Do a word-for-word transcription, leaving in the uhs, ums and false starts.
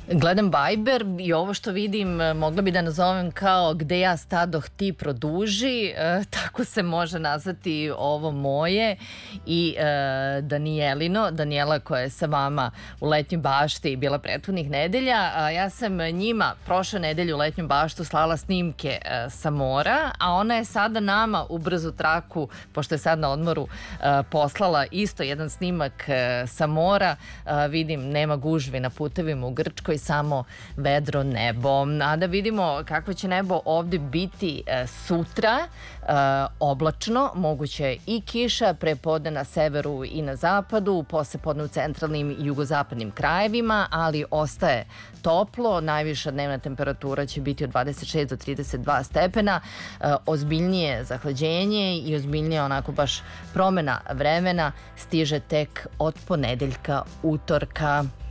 Gledam Viber i ovo što vidim mogla bi da nazovem kao gde ja stadoh ti produži, e, tako se može nazvati ovo moje i e, Danijelino, Danijela koja je sa vama u Letnjoj bašti bila prethodnih nedelja. A ja sam njima prošle nedelje u Letnju baštu slala snimke e, sa mora, a ona je sada nama u brzu traku, pošto je sad na odmoru, e, poslala isto jedan snimak e, sa mora. E, vidim, nema gužvi na putevima u Grčkoj, samo vedro nebo. A da vidimo kakvo će nebo ovde biti e, sutra. E, oblačno, moguće i kiša, prepodne na severu i na zapadu, poslepodne u centralnim i jugozapadnim krajevima, ali ostaje toplo. Najviša dnevna temperatura će biti od dvadeset šest do trideset dva stepena. E, ozbiljnije zahlađenje i ozbiljnije onako baš promena vremena stiže tek od ponedeljka, utorka.